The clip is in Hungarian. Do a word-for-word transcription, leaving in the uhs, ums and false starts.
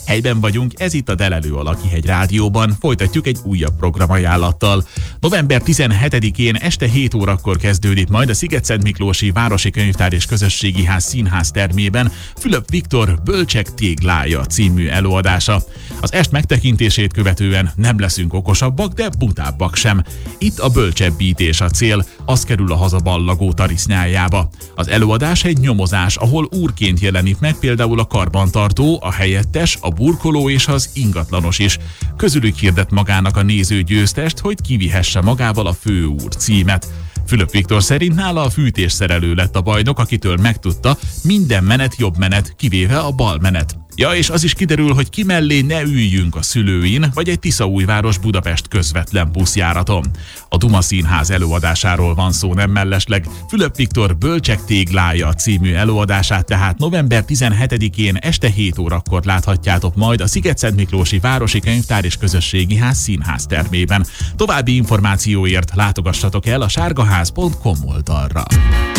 Helyben vagyunk, ez itt a Delelő a Lakihegy Rádióban, folytatjuk egy újabb programajánlattal. november tizenhetedikén este hét órakor kezdődik majd a Szigetszentmiklósi Városi Könyvtár és Közösségi Ház színház termében Fülöp Viktor Bölcsek téglája című előadása. Az est megtekintését követően nem leszünk okosabbak, de butábbak sem. Itt a bölcsebbítés a cél, az kerül a hazaballagó tarisznyájába. Az előadás egy nyomozás, ahol úrként jelenik meg például a karbantartó, a helyettes, a burkoló és az ingatlanos is. Közülük hirdet magának a néző győztest, hogy kivihesse magával a főúr címet. Fülöp Viktor szerint nála a fűtésszerelő lett a bajnok, akitől megtudta, minden menet jobb menet, kivéve a bal menet. Ja, és az is kiderül, hogy ki mellé ne üljünk a szülőin, vagy egy Tiszaújváros Budapest közvetlen buszjáraton. A Duma Színház előadásáról van szó nem mellesleg. Fülöp Viktor Bölcsek téglája című előadását tehát november tizenhetedikén este hét órakor láthatjátok majd a Szigetszentmiklósi Városi Könyvtár és Közösségi Ház színház termében. További információért látogassatok el a sárgaház pont com oldalra.